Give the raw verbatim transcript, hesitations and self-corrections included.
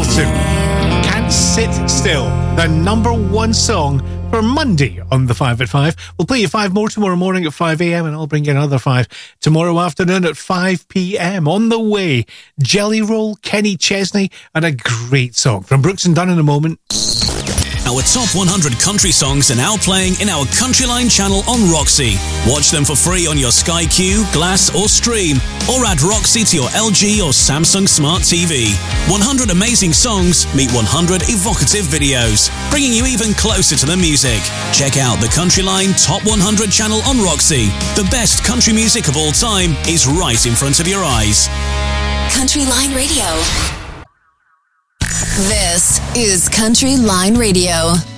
Hamilton. Can't Sit Still, the number one song for Monday on the five at five. We'll play you five more tomorrow morning at five a.m. and I'll bring you another five tomorrow afternoon at five p.m. On the way, Jelly Roll, Kenny Chesney, and a great song from Brooks and Dunn in a moment. Our top one hundred country songs are now playing in our Countryline channel on Roxy. Watch them for free on your Sky Q, Glass or Stream, or add Roxy to your L G or Samsung Smart T V. one hundred amazing songs meet one hundred evocative videos, bringing you even closer to the music. Check out the Countryline Top one hundred channel on Roxy. The best country music of all time is right in front of your eyes. Countryline Radio. This is Countryline Radio.